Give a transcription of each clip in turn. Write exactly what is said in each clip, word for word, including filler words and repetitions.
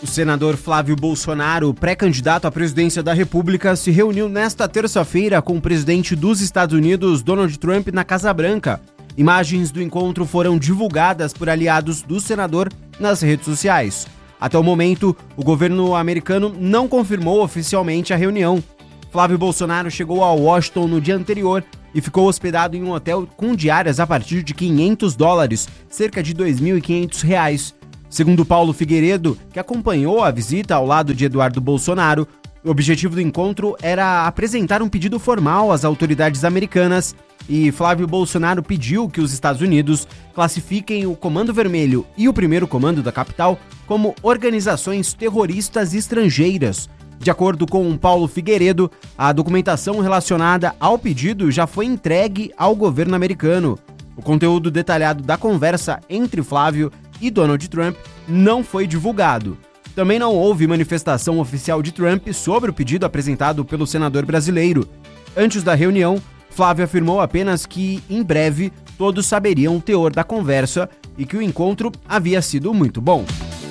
O senador Flávio Bolsonaro, pré-candidato à presidência da República, se reuniu nesta terça-feira com o presidente dos Estados Unidos, Donald Trump, na Casa Branca. Imagens do encontro foram divulgadas por aliados do senador nas redes sociais. Até o momento, o governo americano não confirmou oficialmente a reunião. Flávio Bolsonaro chegou a Washington no dia anterior e ficou hospedado em um hotel com diárias a partir de quinhentos dólares, cerca de dois mil e quinhentos reais. Segundo Paulo Figueiredo, que acompanhou a visita ao lado de Eduardo Bolsonaro, o objetivo do encontro era apresentar um pedido formal às autoridades americanas e Flávio Bolsonaro pediu que os Estados Unidos classifiquem o Comando Vermelho e o Primeiro Comando da capital como organizações terroristas estrangeiras. De acordo com Paulo Figueiredo, a documentação relacionada ao pedido já foi entregue ao governo americano. O conteúdo detalhado da conversa entre Flávio e Donald Trump não foi divulgado. Também não houve manifestação oficial de Trump sobre o pedido apresentado pelo senador brasileiro. Antes da reunião, Flávio afirmou apenas que, em breve, todos saberiam o teor da conversa e que o encontro havia sido muito bom.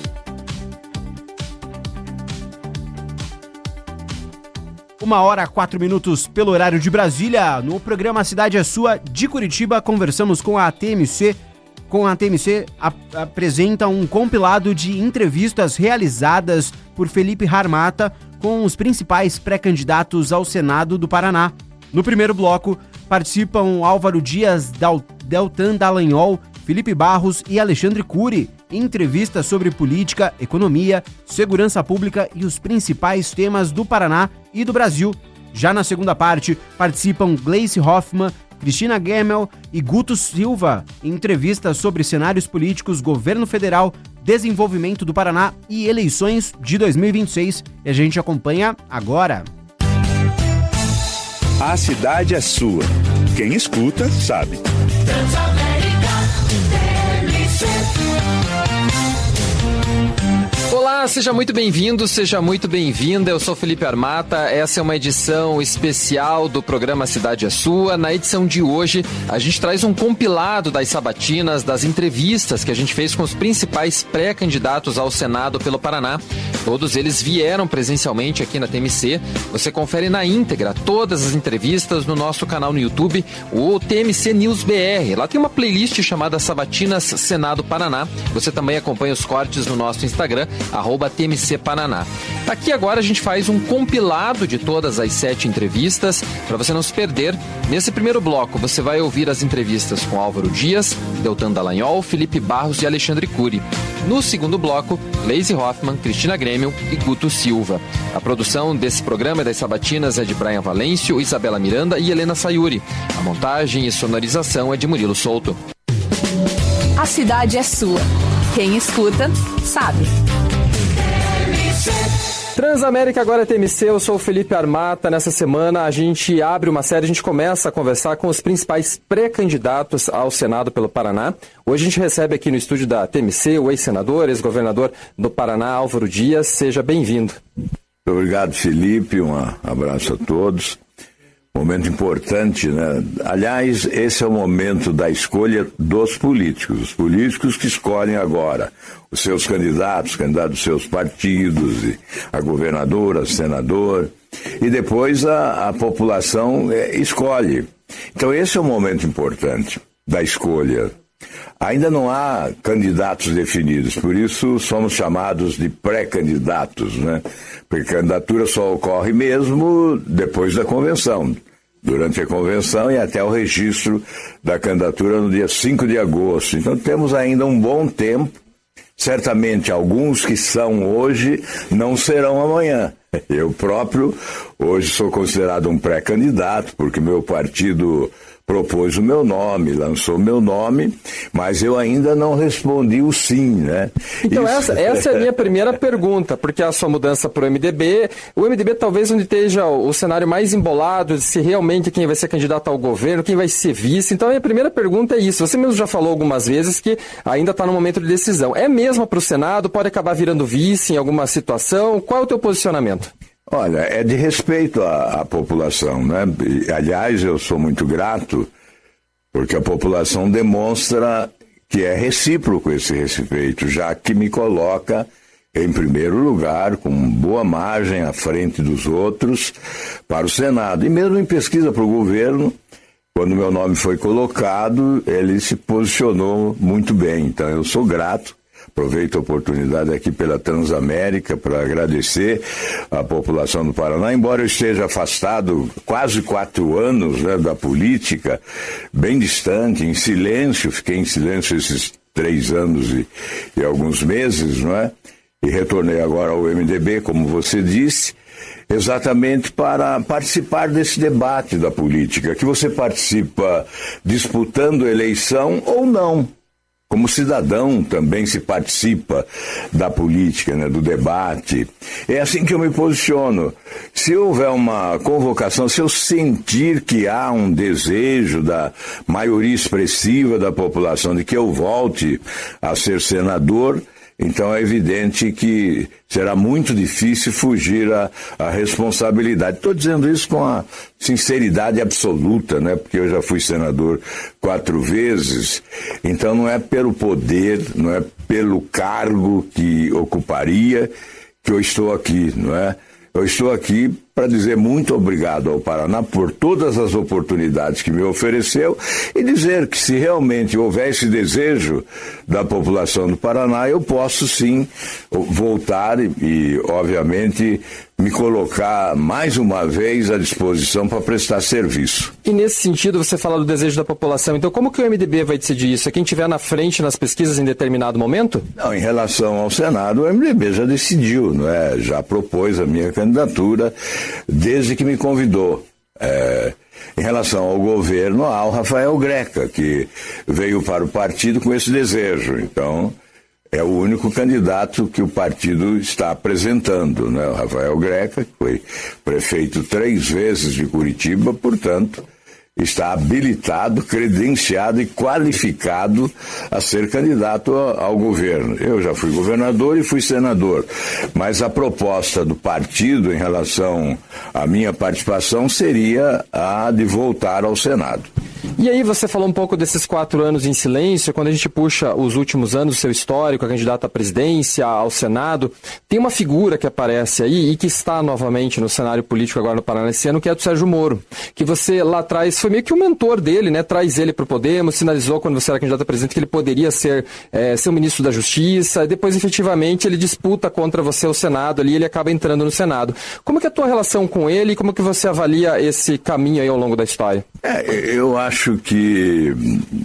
Uma hora, quatro minutos pelo horário de Brasília. No programa A Cidade é Sua, de Curitiba, conversamos com a T M C. Com a T M C, a, apresenta um compilado de entrevistas realizadas por Felipe Harmata com os principais pré-candidatos ao Senado do Paraná. No primeiro bloco, participam Álvaro Dias, Deltan Dallagnol, Felipe Barros e Alexandre Cury, em entrevistas sobre política, economia, segurança pública e os principais temas do Paraná e do Brasil. Já na segunda parte, participam Gleice Hoffmann, Cristina Gemmel e Guto Silva, em entrevistas sobre cenários políticos, governo federal, desenvolvimento do Paraná e eleições de dois mil e vinte e seis. E a gente acompanha agora. A cidade é sua. Quem escuta, sabe. Olá, seja muito bem-vindo, seja muito bem-vinda. Eu sou Felipe Harmata. Essa é uma edição especial do programa Cidade é Sua. Na edição de hoje, a gente traz um compilado das sabatinas, das entrevistas que a gente fez com os principais pré-candidatos ao Senado pelo Paraná. Todos eles vieram presencialmente aqui na T M C. Você confere na íntegra todas as entrevistas no nosso canal no YouTube, o T M C News B R. Lá tem uma playlist chamada Sabatinas Senado Paraná. Você também acompanha os cortes no nosso Instagram, arroba T M C Paraná. Aqui agora a gente faz um compilado de todas as sete entrevistas, para você não se perder. Nesse primeiro bloco, você vai ouvir as entrevistas com Álvaro Dias, Deltan Dallagnol, Felipe Barros e Alexandre Cury. No segundo bloco, Gleice Hoffmann, Cristina Gemmel e Guto Silva. A produção desse programa das sabatinas é de Brian Valêncio, Isabela Miranda e Helena Sayuri. A montagem e sonorização é de Murilo Souto. A cidade é sua. Quem escuta, sabe. Transamérica agora é T M C, eu sou o Felipe Harmata. Nessa semana a gente abre uma série, a gente começa a conversar com os principais pré-candidatos ao Senado pelo Paraná. Hoje a gente recebe aqui no estúdio da T M C o ex-senador, ex-governador do Paraná, Álvaro Dias. Seja bem-vindo. Obrigado, Felipe, um abraço a todos. Momento importante, né? Aliás, esse é o momento da escolha dos políticos, os políticos que escolhem agora os seus candidatos, candidatos dos seus partidos, a governadora, a senador, e depois a, a população é, escolhe. Então esse é o momento importante da escolha. Ainda não há candidatos definidos, por isso somos chamados de pré-candidatos, né? Porque a candidatura só ocorre mesmo depois da convenção, durante a convenção e até o registro da candidatura no dia cinco de agosto. Então temos ainda um bom tempo. Certamente alguns que são hoje não serão amanhã. Eu próprio hoje sou considerado um pré-candidato, porque meu partido propôs o meu nome, lançou o meu nome, mas eu ainda não respondi o sim, né? Então Isso... essa, essa é a minha primeira pergunta, porque a sua mudança para o M D B, o M D B talvez onde esteja o cenário mais embolado, se realmente quem vai ser candidato ao governo, quem vai ser vice. Então a minha primeira pergunta é isso, você mesmo já falou algumas vezes que ainda está no momento de decisão. É mesmo para o Senado? Pode acabar virando vice em alguma situação? Qual é o teu posicionamento? Olha, é de respeito à, à população, né? E, aliás, eu sou muito grato porque a população demonstra que é recíproco esse respeito, já que me coloca em primeiro lugar, com boa margem à frente dos outros, para o Senado. E mesmo em pesquisa para o governo, quando meu nome foi colocado, ele se posicionou muito bem. Então eu sou grato. Aproveito a oportunidade aqui pela Transamérica para agradecer à população do Paraná, embora eu esteja afastado quase quatro anos, né, da política, bem distante, em silêncio, fiquei em silêncio esses três anos e, e alguns meses, não é? E retornei agora ao M D B, como você disse, exatamente para participar desse debate da política, que você participa disputando eleição ou não. Como cidadão também se participa da política, né, do debate. É assim que eu me posiciono. Se houver uma convocação, se eu sentir que há um desejo da maioria expressiva da população de que eu volte a ser senador, então é evidente que será muito difícil fugir à, à responsabilidade. Estou dizendo isso com a sinceridade absoluta, né? Porque eu já fui senador quatro vezes, então não é pelo poder, não é pelo cargo que ocuparia que eu estou aqui, não é? Eu estou aqui para dizer muito obrigado ao Paraná por todas as oportunidades que me ofereceu e dizer que se realmente houver esse desejo da população do Paraná, eu posso sim voltar e, e obviamente, me colocar mais uma vez à disposição para prestar serviço. E nesse sentido, você fala do desejo da população, então como que o M D B vai decidir isso? É quem estiver na frente nas pesquisas em determinado momento? Não, em relação ao Senado, o M D B já decidiu, não é? Já propôs a minha candidatura desde que me convidou. É, em relação ao governo, há o Rafael Greca, que veio para o partido com esse desejo. Então, é o único candidato que o partido está apresentando, né? O Rafael Greca, que foi prefeito três vezes de Curitiba, portanto, está habilitado, credenciado e qualificado a ser candidato ao governo. Eu já fui governador e fui senador, mas a proposta do partido em relação à minha participação seria a de voltar ao Senado. E aí você falou um pouco desses quatro anos em silêncio, quando a gente puxa os últimos anos do seu histórico, a candidato à presidência, ao Senado, tem uma figura que aparece aí e que está novamente no cenário político agora no Paraná esse ano, que é do Sérgio Moro, que você lá atrás foi meio que um mentor dele, né? Traz ele para o Podemos, sinalizou quando você era candidato a presidente que ele poderia ser, é, ser o ministro da Justiça, e depois efetivamente ele disputa contra você o Senado ali, ele acaba entrando no Senado. Como que é a tua relação com ele e como que você avalia esse caminho aí ao longo da história? É, eu acho que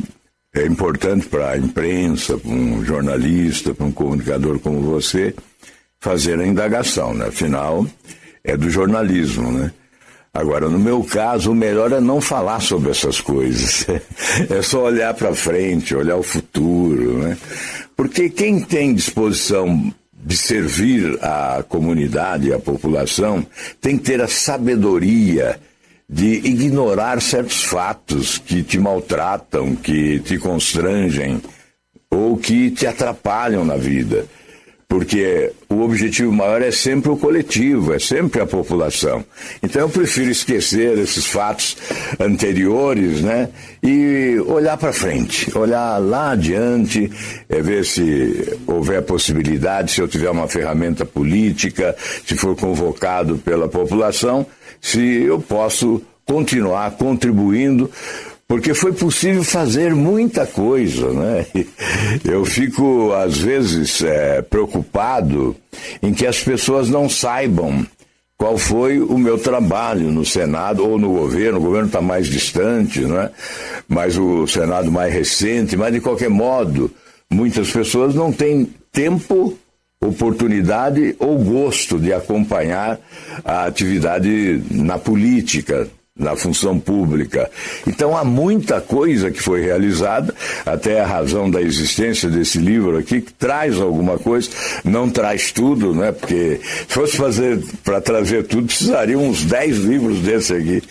é importante para a imprensa, para um jornalista, para um comunicador como você, fazer a indagação, né? Afinal, é do jornalismo, né? Agora, no meu caso, o melhor é não falar sobre essas coisas. É só olhar para frente, olhar o futuro, né? Porque quem tem disposição de servir a comunidade, a população, tem que ter a sabedoria de ignorar certos fatos que te maltratam, que te constrangem ou que te atrapalham na vida. Porque o objetivo maior é sempre o coletivo, é sempre a população. Então eu prefiro esquecer esses fatos anteriores, né? E olhar para frente, olhar lá adiante, é ver se houver possibilidade, se eu tiver uma ferramenta política, se for convocado pela população, se eu posso continuar contribuindo, porque foi possível fazer muita coisa, né? Eu fico, às vezes, é, preocupado em que as pessoas não saibam qual foi o meu trabalho no Senado ou no governo. O governo está mais distante, né? Mas o Senado mais recente, mas de qualquer modo, muitas pessoas não têm tempo, oportunidade ou gosto de acompanhar a atividade na política, na função pública. Então há muita coisa que foi realizada, até a razão da existência desse livro aqui, que traz alguma coisa, não traz tudo, né? Porque se fosse fazer para trazer tudo, precisariam uns dez livros desse aqui.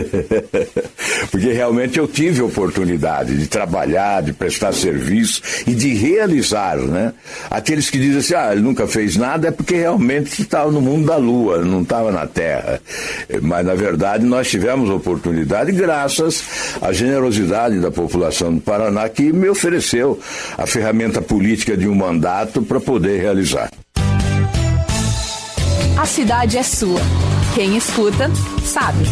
Porque realmente eu tive oportunidade de trabalhar, de prestar serviço e de realizar, né? Aqueles que dizem assim, ah, ele nunca fez nada, é porque realmente estava no mundo da lua, não estava na terra. Mas na verdade nós tivemos oportunidade graças à generosidade da população do Paraná, que me ofereceu a ferramenta política de um mandato para poder realizar. A cidade é sua. Quem escuta, sabe.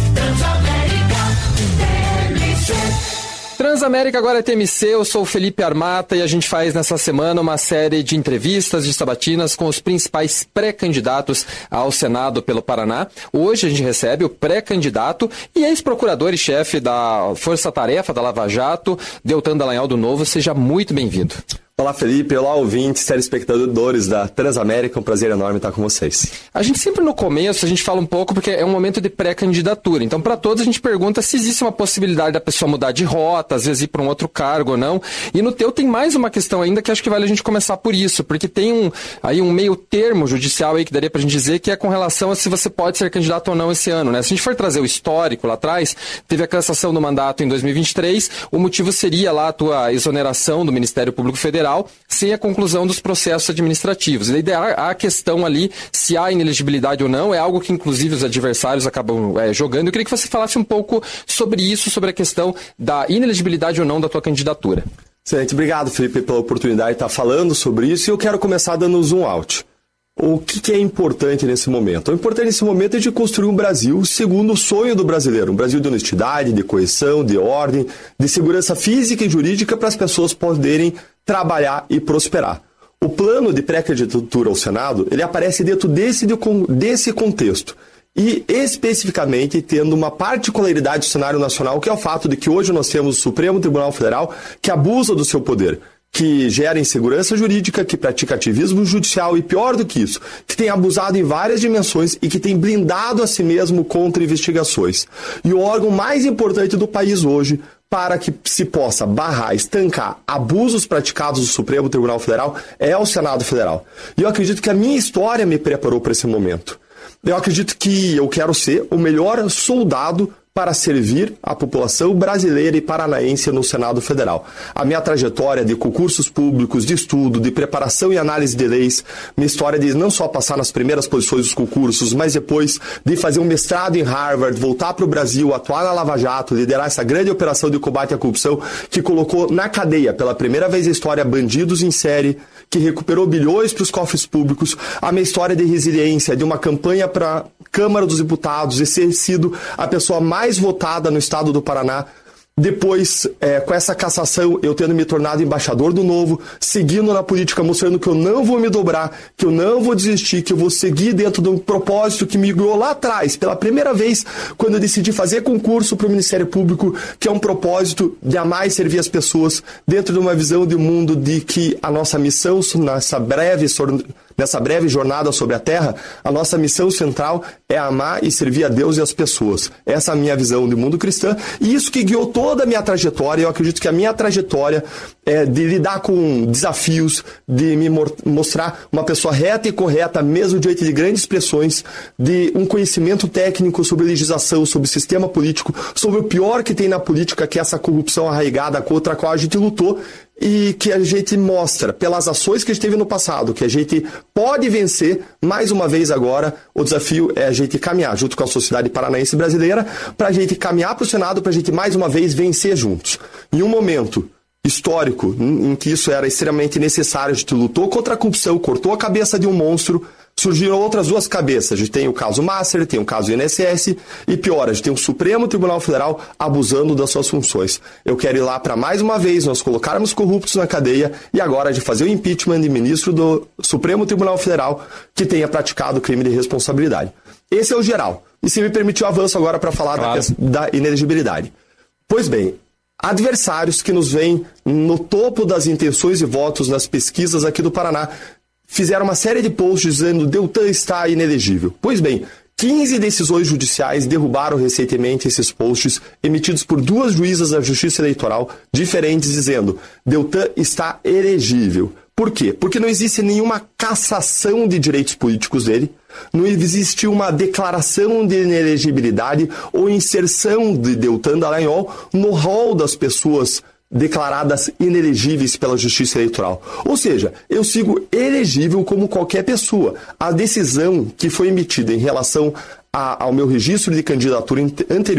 Transamérica agora é T M C, eu sou o Felipe Armata e a gente faz nessa semana uma série de entrevistas de sabatinas com os principais pré-candidatos ao Senado pelo Paraná. Hoje a gente recebe o pré-candidato e ex-procurador e chefe da Força Tarefa da Lava Jato, Deltan Dallagnol do Novo. Seja muito bem-vindo. Olá, Felipe. Olá, ouvintes, telespectadores da Transamérica. É um prazer enorme estar com vocês. A gente sempre no começo, a gente fala um pouco porque é um momento de pré-candidatura. Então, para todos, a gente pergunta se existe uma possibilidade da pessoa mudar de rota, às vezes ir para um outro cargo ou não. E no teu tem mais uma questão ainda que acho que vale a gente começar por isso, porque tem um, aí um meio termo judicial aí que daria para a gente dizer que é com relação a se você pode ser candidato ou não esse ano, né? Se a gente for trazer o histórico lá atrás, teve a cassação do mandato em dois mil e vinte e três, o motivo seria lá a tua exoneração do Ministério Público Federal, sem a conclusão dos processos administrativos. E daí a questão ali, se há inelegibilidade ou não, é algo que inclusive os adversários acabam é, jogando. Eu queria que você falasse um pouco sobre isso, sobre a questão da inelegibilidade ou não da tua candidatura. Excelente. Obrigado, Felipe, pela oportunidade de estar falando sobre isso. E eu quero começar dando um zoom out. O que, que é importante nesse momento? O importante nesse momento é de construir um Brasil segundo o sonho do brasileiro. Um Brasil de honestidade, de coesão, de ordem, de segurança física e jurídica para as pessoas poderem trabalhar e prosperar. O plano de pré-candidatura ao Senado, ele aparece dentro desse, desse contexto. E especificamente tendo uma particularidade do cenário nacional, que é o fato de que hoje nós temos o Supremo Tribunal Federal que abusa do seu poder, que gera insegurança jurídica, que pratica ativismo judicial e, pior do que isso, que tem abusado em várias dimensões e que tem blindado a si mesmo contra investigações. E o órgão mais importante do país hoje, para que se possa barrar, estancar abusos praticados no Supremo Tribunal Federal, é o Senado Federal. E eu acredito que a minha história me preparou para esse momento. Eu acredito que eu quero ser o melhor soldado para servir a população brasileira e paranaense no Senado Federal. A minha trajetória de concursos públicos, de estudo, de preparação e análise de leis, minha história de não só passar nas primeiras posições dos concursos, mas depois de fazer um mestrado em Harvard, voltar para o Brasil, atuar na Lava Jato, liderar essa grande operação de combate à corrupção que colocou na cadeia, pela primeira vez na história, bandidos em série, que recuperou bilhões para os cofres públicos, a minha história de resiliência, de uma campanha para a Câmara dos Deputados e ser sido a pessoa mais votada no estado do Paraná. Depois, é, com essa cassação, eu tendo me tornado embaixador do Novo, seguindo na política, mostrando que eu não vou me dobrar, que eu não vou desistir, que eu vou seguir dentro de um propósito que me guiou lá atrás, pela primeira vez, quando eu decidi fazer concurso para o Ministério Público, que é um propósito de amar e servir as pessoas, dentro de uma visão de mundo de que a nossa missão, nessa breve Nessa breve jornada sobre a Terra, a nossa missão central é amar e servir a Deus e as pessoas. Essa é a minha visão de mundo cristã e isso que guiou toda a minha trajetória. Eu acredito que a minha trajetória é de lidar com desafios, de me mostrar uma pessoa reta e correta, mesmo diante de grandes pressões, de um conhecimento técnico sobre legislação, sobre sistema político, sobre o pior que tem na política, que é essa corrupção arraigada contra a qual a gente lutou, e que a gente mostra, pelas ações que a gente teve no passado, que a gente pode vencer, mais uma vez agora, o desafio é a gente caminhar junto com a sociedade paranaense brasileira, para a gente caminhar para o Senado, para a gente mais uma vez vencer juntos. Em um momento histórico, em que isso era extremamente necessário, a gente lutou contra a corrupção, cortou a cabeça de um monstro, surgiram outras duas cabeças. A gente tem o caso Master, tem o caso I N S S e pior, a gente tem o Supremo Tribunal Federal abusando das suas funções. Eu quero ir lá para mais uma vez nós colocarmos corruptos na cadeia e agora de fazer o impeachment de ministro do Supremo Tribunal Federal que tenha praticado crime de responsabilidade. Esse é o geral. E se me permitir, eu avanço agora para falar claro. da, da inelegibilidade. Pois bem, adversários que nos veem no topo das intenções e votos nas pesquisas aqui do Paraná fizeram uma série de posts dizendo Deltan está inelegível. Pois bem, quinze decisões judiciais derrubaram recentemente esses posts emitidos por duas juízas da Justiça Eleitoral diferentes dizendo Deltan está elegível. Por quê? Porque não existe nenhuma cassação de direitos políticos dele, não existe uma declaração de inelegibilidade ou inserção de Deltan Dallagnol no rol das pessoas declaradas inelegíveis pela Justiça Eleitoral. Ou seja, eu sigo elegível como qualquer pessoa. A decisão que foi emitida em relação a, ao meu registro de candidatura anterior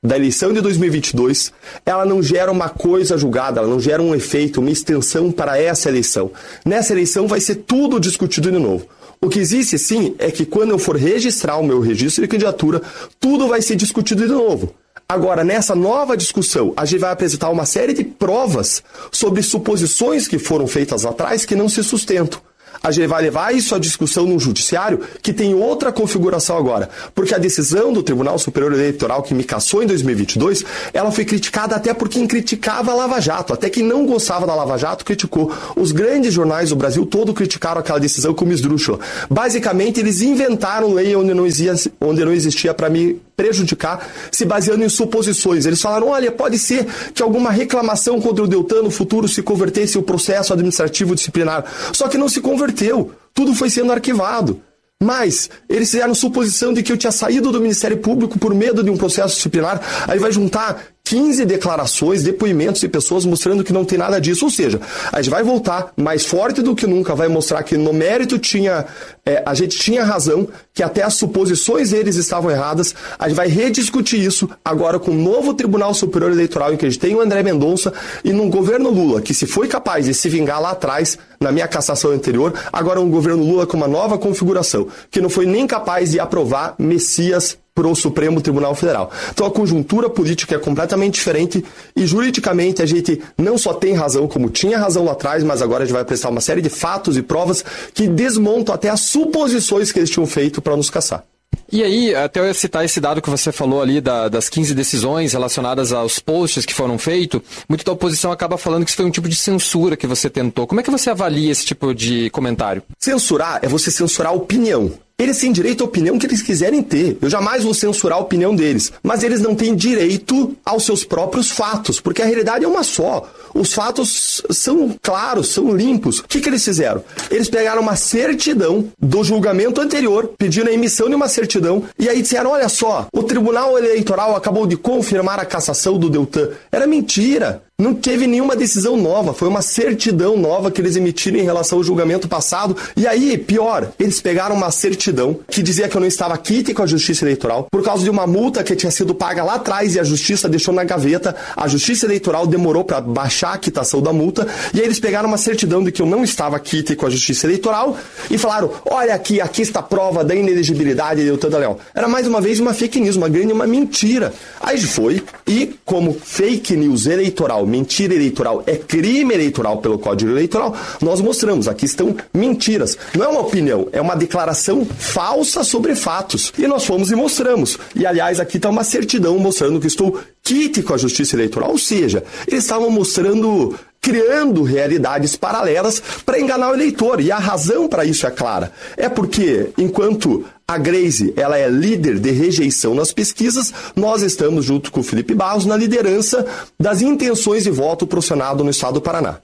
da eleição de dois mil e vinte e dois, ela não gera uma coisa julgada, ela não gera um efeito, uma extensão para essa eleição. Nessa eleição vai ser tudo discutido de novo. O que existe, sim, é que quando eu for registrar o meu registro de candidatura, tudo vai ser discutido de novo. Agora, nessa nova discussão, a gente vai apresentar uma série de provas sobre suposições que foram feitas lá atrás que não se sustentam. A gente vai levar isso à discussão no judiciário, que tem outra configuração agora. Porque a decisão do Tribunal Superior Eleitoral que me cassou em dois mil e vinte e dois, ela foi criticada até por quem criticava a Lava Jato. Até quem não gostava da Lava Jato criticou. Os grandes jornais do Brasil todo criticaram aquela decisão como esdrúxula. Basicamente, eles inventaram lei onde não existia, onde não existia para me prejudicar, se baseando em suposições. Eles falaram, olha, pode ser que alguma reclamação contra o Deltan no futuro se convertesse em um processo administrativo disciplinar. Só que não se converteu. Tudo foi sendo arquivado. Mas eles fizeram suposição de que eu tinha saído do Ministério Público por medo de um processo disciplinar. Aí vai juntar quinze declarações, depoimentos de pessoas mostrando que não tem nada disso. Ou seja, a gente vai voltar mais forte do que nunca, vai mostrar que no mérito tinha, é, a gente tinha razão, que até as suposições deles estavam erradas. A gente vai rediscutir isso agora com o novo Tribunal Superior Eleitoral, em que a gente tem o André Mendonça, e num governo Lula, que se foi capaz de se vingar lá atrás, na minha cassação anterior, agora um governo Lula com uma nova configuração, que não foi nem capaz de aprovar Messias para o Supremo Tribunal Federal. Então a conjuntura política é completamente diferente e juridicamente a gente não só tem razão como tinha razão lá atrás, mas agora a gente vai apresentar uma série de fatos e provas que desmontam até as suposições que eles tinham feito para nos caçar. E aí, até eu ia citar esse dado que você falou ali da, das quinze decisões relacionadas aos posts que foram feitos, muito da oposição acaba falando que isso foi um tipo de censura que você tentou. Como é que você avalia esse tipo de comentário? Censurar é você censurar a opinião. Eles têm direito à opinião que eles quiserem ter. Eu jamais vou censurar a opinião deles. Mas eles não têm direito aos seus próprios fatos, porque a realidade é uma só. Os fatos são claros, são limpos. O que, que eles fizeram? Eles pegaram uma certidão do julgamento anterior, pediram a emissão de uma certidão, e aí disseram, olha só, o Tribunal Eleitoral acabou de confirmar a cassação do Deltan. Era mentira. Não teve nenhuma decisão nova, foi uma certidão nova que eles emitiram em relação ao julgamento passado. E aí, pior, eles pegaram uma certidão que dizia que eu não estava quite com a Justiça Eleitoral por causa de uma multa que tinha sido paga lá atrás e a Justiça deixou na gaveta. A Justiça Eleitoral demorou para baixar a quitação da multa e aí eles pegaram uma certidão de que eu não estava quite com a Justiça Eleitoral e falaram, olha aqui, aqui está a prova da inelegibilidade de Deltan Dallagnol. Era mais uma vez uma fake news, uma grande uma mentira. Aí foi e como fake news eleitoral, mentira eleitoral é crime eleitoral pelo Código Eleitoral, nós mostramos, aqui estão mentiras. Não é uma opinião, é uma declaração falsa sobre fatos. E nós fomos e mostramos. E, aliás, aqui está uma certidão mostrando que estou quite com a Justiça Eleitoral, ou seja, eles estavam mostrando, criando realidades paralelas para enganar o eleitor. E a razão para isso é clara. É porque, enquanto a Grace ela é líder de rejeição nas pesquisas, nós estamos, junto com o Felipe Barros, na liderança das intenções de voto pro Senado no estado do Paraná.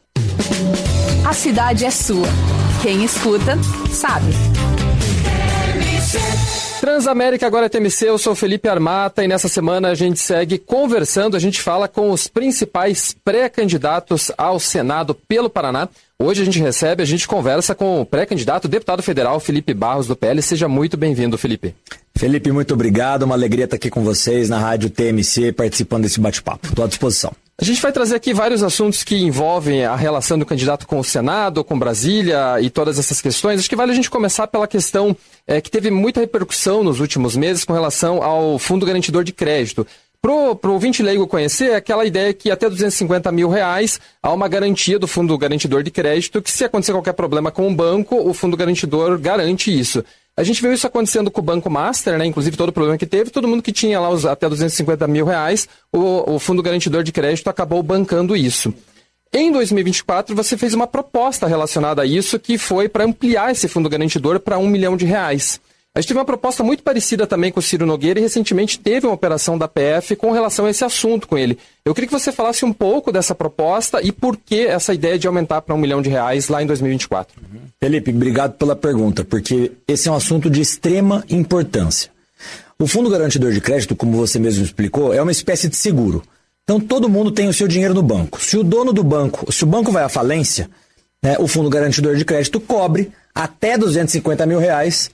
A cidade é sua. Quem escuta, sabe. Transamérica, agora é T M C, eu sou Felipe Armata e nessa semana a gente segue conversando, a gente fala com os principais pré-candidatos ao Senado pelo Paraná. Hoje a gente recebe, a gente conversa com o pré-candidato, deputado federal Felipe Barros do P L. Seja muito bem-vindo, Felipe. Felipe, muito obrigado, uma alegria estar aqui com vocês na Rádio T M C, participando desse bate-papo. Estou à disposição. A gente vai trazer aqui vários assuntos que envolvem a relação do candidato com o Senado, com Brasília e todas essas questões. Acho que vale a gente começar pela questão é, que teve muita repercussão nos últimos meses com relação ao Fundo Garantidor de Crédito. Para o ouvinte leigo conhecer, é aquela ideia que até duzentos e cinquenta mil reais há uma garantia do Fundo Garantidor de Crédito, que se acontecer qualquer problema com o banco, o Fundo Garantidor garante isso. A gente viu isso acontecendo com o Banco Master, né? Inclusive todo o problema que teve, todo mundo que tinha lá os até duzentos e cinquenta mil reais, o, o Fundo Garantidor de Crédito acabou bancando isso. Em dois mil e vinte e quatro, você fez uma proposta relacionada a isso, que foi para ampliar esse Fundo Garantidor para um milhão de reais. A gente teve uma proposta muito parecida também com o Ciro Nogueira e recentemente teve uma operação da P F com relação a esse assunto com ele. Eu queria que você falasse um pouco dessa proposta e por que essa ideia de aumentar para um milhão de reais lá em dois mil e vinte e quatro. Uhum. Felipe, obrigado pela pergunta, porque esse é um assunto de extrema importância. O Fundo Garantidor de Crédito, como você mesmo explicou, é uma espécie de seguro. Então todo mundo tem o seu dinheiro no banco. Se o dono do banco, se o banco vai à falência, né, o Fundo Garantidor de Crédito cobre até duzentos e cinquenta mil reais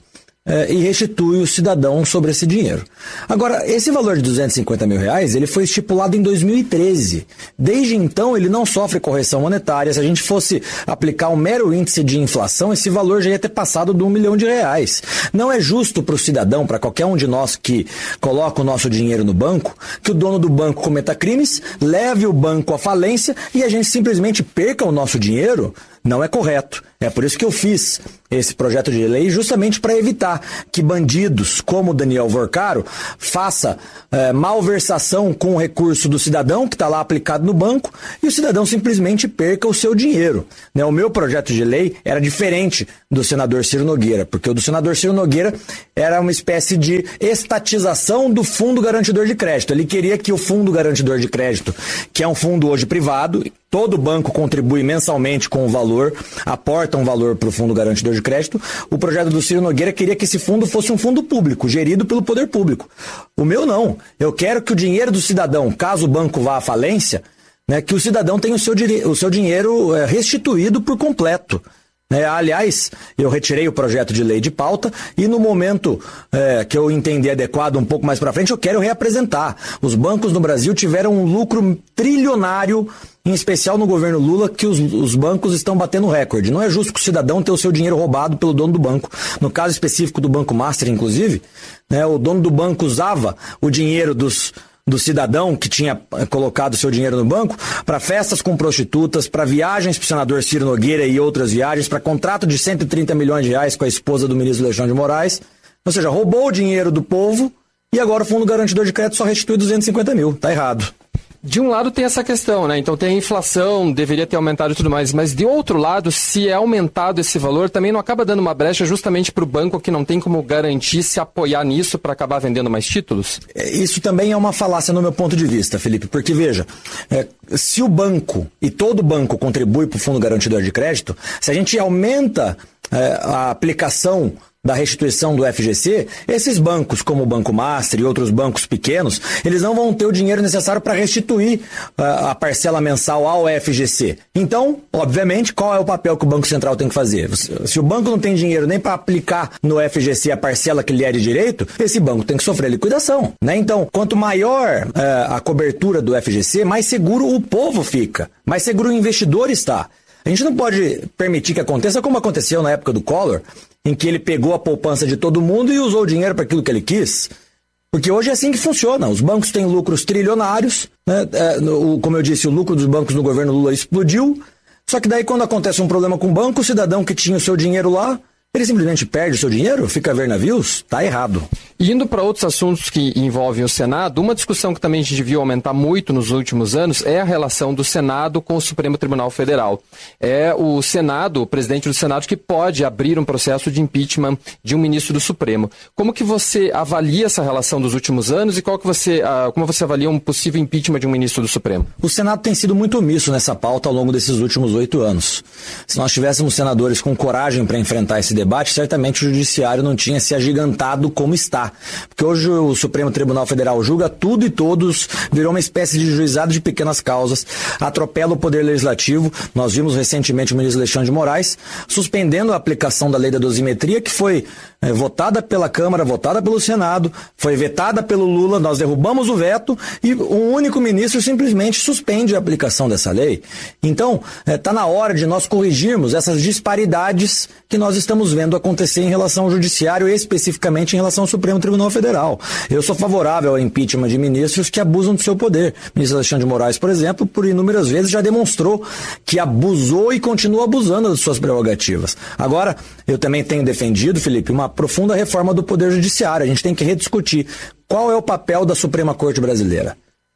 é, e restitui o cidadão sobre esse dinheiro. Agora, esse valor de duzentos e cinquenta mil reais, ele foi estipulado em dois mil e treze. Desde então, ele não sofre correção monetária. Se a gente fosse aplicar um mero índice de inflação, esse valor já ia ter passado de um milhão de reais. Não é justo para o cidadão, para qualquer um de nós que coloca o nosso dinheiro no banco, que o dono do banco cometa crimes, leve o banco à falência e a gente simplesmente perca o nosso dinheiro. Não é correto. É por isso que eu fiz esse projeto de lei, justamente para evitar que bandidos como Daniel Vorcaro faça é, malversação com o recurso do cidadão que está lá aplicado no banco e o cidadão simplesmente perca o seu dinheiro. Né? O meu projeto de lei era diferente do senador Ciro Nogueira, porque o do senador Ciro Nogueira era uma espécie de estatização do Fundo Garantidor de Crédito. Ele queria que o Fundo Garantidor de Crédito, que é um fundo hoje privado, todo banco contribui mensalmente com o valor, aporta um valor para o Fundo Garantidor de Crédito. O projeto do Ciro Nogueira queria que esse fundo fosse um fundo público, gerido pelo poder público. O meu não. Eu quero que o dinheiro do cidadão, caso o banco vá à falência, né, que o cidadão tenha o seu, o seu dinheiro é, restituído por completo. É, aliás, eu retirei o projeto de lei de pauta e no momento é, que eu entender adequado um pouco mais para frente, eu quero reapresentar. Os bancos no Brasil tiveram um lucro trilionário, em especial no governo Lula, que os, os bancos estão batendo recorde. Não é justo que o cidadão tenha o seu dinheiro roubado pelo dono do banco. No caso específico do Banco Master, inclusive, né, o dono do banco usava o dinheiro dos... do cidadão que tinha colocado seu dinheiro no banco para festas com prostitutas, para viagens para o senador Ciro Nogueira e outras viagens, para contrato de cento e trinta milhões de reais com a esposa do ministro Alexandre de Moraes. Ou seja, roubou o dinheiro do povo e agora o Fundo Garantidor de Crédito só restitui duzentos e cinquenta mil. Tá errado. De um lado tem essa questão, né? Então tem a inflação, deveria ter aumentado e tudo mais, mas de outro lado, se é aumentado esse valor, também não acaba dando uma brecha justamente para o banco que não tem como garantir se apoiar nisso para acabar vendendo mais títulos? Isso também é uma falácia no meu ponto de vista, Felipe, porque veja, é, se o banco, e todo banco contribui para o Fundo Garantidor de Crédito, se a gente aumenta é, a aplicação da restituição do F G C, esses bancos, como o Banco Master e outros bancos pequenos, eles não vão ter o dinheiro necessário para restituir uh, a parcela mensal ao F G C. Então, obviamente, qual é o papel que o Banco Central tem que fazer? Se o banco não tem dinheiro nem para aplicar no F G C a parcela que lhe é de direito, esse banco tem que sofrer liquidação, né? Então, quanto maior uh, a cobertura do F G C, mais seguro o povo fica, mais seguro o investidor está. A gente não pode permitir que aconteça como aconteceu na época do Collor, em que ele pegou a poupança de todo mundo e usou o dinheiro para aquilo que ele quis. Porque hoje é assim que funciona. Os bancos têm lucros trilionários, né? É, no, como eu disse, o lucro dos bancos no governo Lula explodiu. Só que daí quando acontece um problema com o banco, o cidadão que tinha o seu dinheiro lá, ele simplesmente perde o seu dinheiro, fica a ver navios, tá errado. E indo para outros assuntos que envolvem o Senado, uma discussão que também a gente viu aumentar muito nos últimos anos é a relação do Senado com o Supremo Tribunal Federal. É o Senado, o presidente do Senado, que pode abrir um processo de impeachment de um ministro do Supremo. Como que você avalia essa relação dos últimos anos e qual que você, uh, como você avalia um possível impeachment de um ministro do Supremo? O Senado tem sido muito omisso nessa pauta ao longo desses últimos oito anos. Se nós tivéssemos senadores com coragem para enfrentar esse debate, certamente o judiciário não tinha se agigantado como está. Porque hoje o Supremo Tribunal Federal julga tudo e todos, virou uma espécie de juizado de pequenas causas, atropela o poder legislativo. Nós vimos recentemente o ministro Alexandre de Moraes suspendendo a aplicação da lei da dosimetria, que foi é, votada pela Câmara, votada pelo Senado, foi vetada pelo Lula, nós derrubamos o veto e um único ministro simplesmente suspende a aplicação dessa lei. Então, está é, na hora de nós corrigirmos essas disparidades que nós estamos vendo acontecer em relação ao judiciário, especificamente em relação ao Supremo Tribunal Federal. Eu sou favorável ao impeachment de ministros que abusam do seu poder. O ministro Alexandre de Moraes, por exemplo, por inúmeras vezes já demonstrou que abusou e continua abusando das suas prerrogativas. Agora, eu também tenho defendido, Felipe, uma profunda reforma do Poder Judiciário. A gente tem que rediscutir qual é o papel da Suprema Corte Brasileira.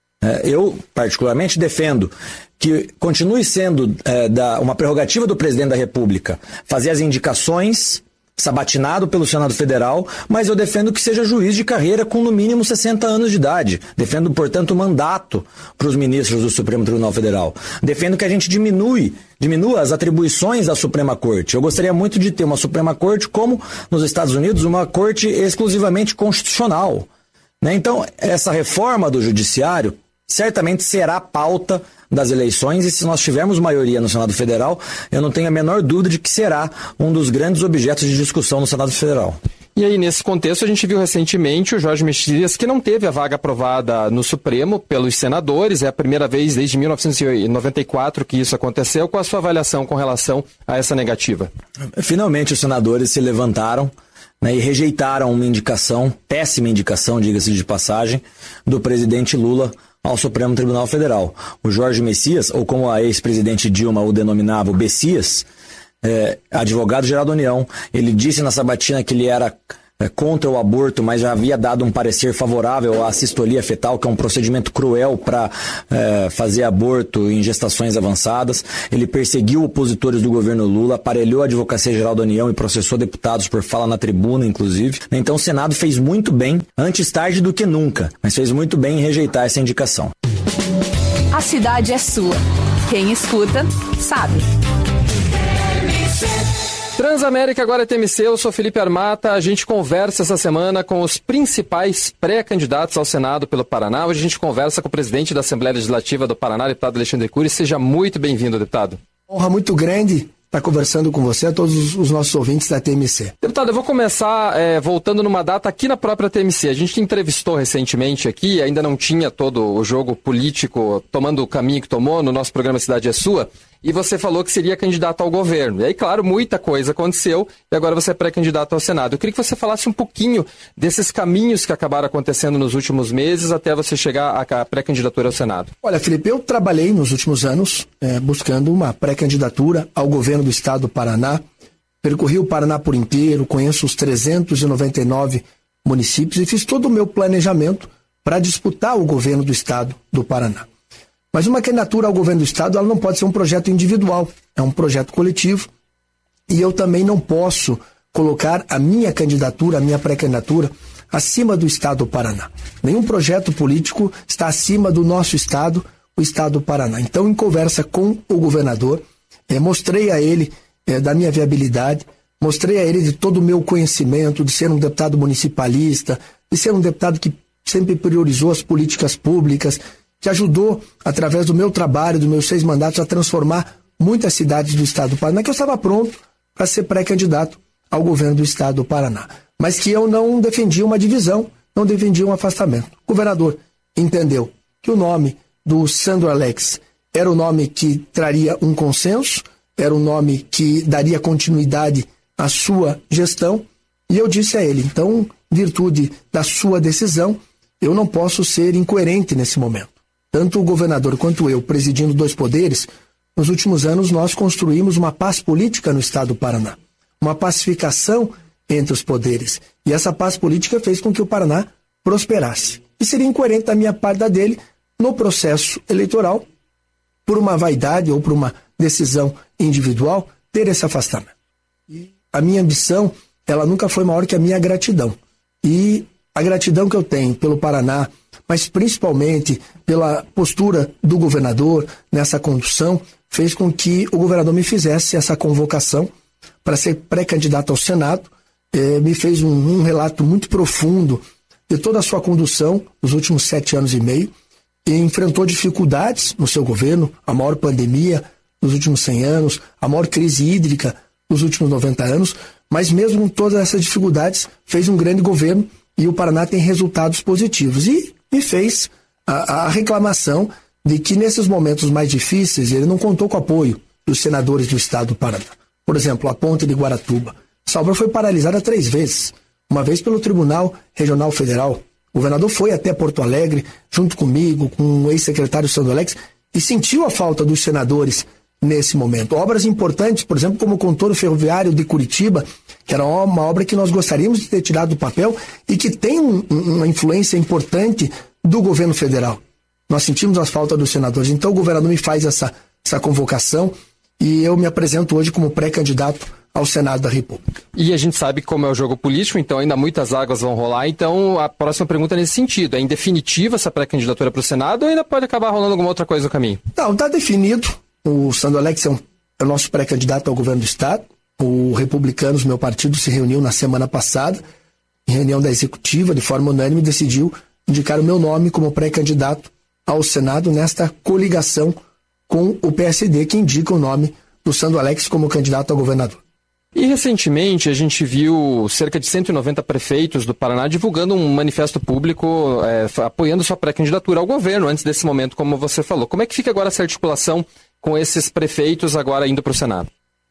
Eu, particularmente, defendo que continue sendo é, da, uma prerrogativa do presidente da República fazer as indicações, sabatinado pelo Senado Federal, mas eu defendo que seja juiz de carreira com no mínimo sessenta anos de idade. Defendo, portanto, mandato para os ministros do Supremo Tribunal Federal. Defendo que a gente diminui, diminua as atribuições da Suprema Corte. Eu gostaria muito de ter uma Suprema Corte como nos Estados Unidos, uma corte exclusivamente constitucional. Né? Então, essa reforma do judiciário certamente será pauta das eleições, e se nós tivermos maioria no Senado Federal, eu não tenho a menor dúvida de que será um dos grandes objetos de discussão no Senado Federal. E aí, nesse contexto, a gente viu recentemente o Jorge Messias, que não teve a vaga aprovada no Supremo pelos senadores. É a primeira vez desde mil novecentos e noventa e quatro que isso aconteceu. Qual a sua avaliação com relação a essa negativa? Finalmente, os senadores se levantaram, né, e rejeitaram uma indicação, péssima indicação, diga-se de passagem, do presidente Lula ao Supremo Tribunal Federal. O Jorge Messias, ou como a ex-presidente Dilma o denominava, o Bessias, é, advogado-geral da União, ele disse na sabatina que ele era é, contra o aborto, mas já havia dado um parecer favorável à sistolia fetal, que é um procedimento cruel para é, fazer aborto em gestações avançadas. Ele perseguiu opositores do governo Lula, aparelhou a Advocacia-Geral da União e processou deputados por fala na tribuna, inclusive. Então o Senado fez muito bem, antes tarde do que nunca, mas fez muito bem em rejeitar essa indicação. A cidade é sua. Quem escuta, sabe. Transamérica agora é T M C, eu sou Felipe Armata, a gente conversa essa semana com os principais pré-candidatos ao Senado pelo Paraná. Hoje a gente conversa com o presidente da Assembleia Legislativa do Paraná, deputado Alexandre Cury. Seja muito bem-vindo, deputado. Honra muito grande estar conversando com você, a todos os nossos ouvintes da T M C. Deputado, eu vou começar é, voltando numa data aqui na própria T M C. A gente entrevistou recentemente aqui, ainda não tinha todo o jogo político tomando o caminho que tomou no nosso programa Cidade é Sua, e você falou que seria candidato ao governo. E aí, claro, muita coisa aconteceu e agora você é pré-candidato ao Senado. Eu queria que você falasse um pouquinho desses caminhos que acabaram acontecendo nos últimos meses até você chegar à pré-candidatura ao Senado. Olha, Felipe, eu trabalhei nos últimos anos é, buscando uma pré-candidatura ao governo do estado do Paraná. Percorri o Paraná por inteiro, conheço os trezentos e noventa e nove municípios e fiz todo o meu planejamento para disputar o governo do estado do Paraná. Mas uma candidatura ao governo do estado, ela não pode ser um projeto individual, é um projeto coletivo. E eu também não posso colocar a minha candidatura, a minha pré-candidatura, acima do estado do Paraná. Nenhum projeto político está acima do nosso estado, o estado do Paraná. Então, em conversa com o governador, eh, mostrei a ele eh, da minha viabilidade, mostrei a ele de todo o meu conhecimento, de ser um deputado municipalista, de ser um deputado que sempre priorizou as políticas públicas, que ajudou, através do meu trabalho, dos meus seis mandatos, a transformar muitas cidades do estado do Paraná, que eu estava pronto para ser pré-candidato ao governo do estado do Paraná. Mas que eu não defendia uma divisão, não defendia um afastamento. O governador entendeu que o nome do Sandro Alex era o nome que traria um consenso, era o nome que daria continuidade à sua gestão, e eu disse a ele, então, em virtude da sua decisão, eu não posso ser incoerente nesse momento. Tanto o governador quanto eu, presidindo dois poderes, nos últimos anos nós construímos uma paz política no estado do Paraná, uma pacificação entre os poderes. E essa paz política fez com que o Paraná prosperasse. E seria incoerente da minha parte da dele, no processo eleitoral, por uma vaidade ou por uma decisão individual, ter esse afastamento. E a minha ambição, ela nunca foi maior que a minha gratidão. E a gratidão que eu tenho pelo Paraná, mas principalmente pela postura do governador nessa condução, fez com que o governador me fizesse essa convocação para ser pré-candidato ao Senado. Eh, me fez um, um relato muito profundo de toda a sua condução nos últimos sete anos e meio, e enfrentou dificuldades no seu governo, a maior pandemia nos últimos cem anos, a maior crise hídrica nos últimos noventa anos, mas mesmo com todas essas dificuldades, fez um grande governo e o Paraná tem resultados positivos. E me fez a, a reclamação de que nesses momentos mais difíceis ele não contou com o apoio dos senadores do estado do Paraná. Por exemplo, a ponte de Guaratuba. Essa obra foi paralisada três vezes. Uma vez pelo Tribunal Regional Federal. O governador foi até Porto Alegre, junto comigo, com o ex-secretário Sandro Alex, e sentiu a falta dos senadores nesse momento. Obras importantes, por exemplo, como o contorno ferroviário de Curitiba, que era uma obra que nós gostaríamos de ter tirado do papel e que tem um, uma influência importante do governo federal. Nós sentimos a falta dos senadores. Então o governador me faz essa, essa convocação e eu me apresento hoje como pré-candidato ao Senado da República. E a gente sabe como é o jogo político, então ainda muitas águas vão rolar. Então a próxima pergunta é nesse sentido. É em definitiva essa pré-candidatura para o Senado ou ainda pode acabar rolando alguma outra coisa no caminho? Não, está definido. O Sandro Alex é, um, é o nosso pré-candidato ao governo do estado. O Republicanos, meu partido, se reuniu na semana passada, em reunião da executiva, de forma unânime, decidiu indicar o meu nome como pré-candidato ao Senado nesta coligação com o P S D, que indica o nome do Sandro Alex como candidato a governador. E recentemente a gente viu cerca de cento e noventa prefeitos do Paraná divulgando um manifesto público é, apoiando sua pré-candidatura ao governo antes desse momento, como você falou. Como é que fica agora essa articulação com esses prefeitos agora indo para o Senado?